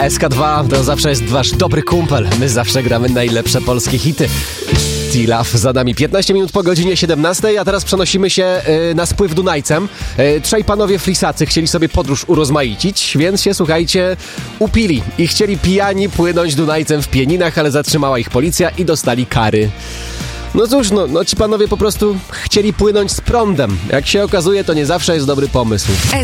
SK2 to zawsze jest wasz dobry kumpel. My zawsze gramy najlepsze polskie hity. T-Love za nami. 15 minut po godzinie 17, a teraz przenosimy się na spływ Dunajcem. Trzej panowie flisacy chcieli sobie podróż urozmaicić, więc się, słuchajcie, upili i chcieli pijani płynąć Dunajcem w Pieninach, ale zatrzymała ich policja i dostali kary. No cóż, ci panowie po prostu chcieli płynąć z prądem. Jak się okazuje, to nie zawsze jest dobry pomysł.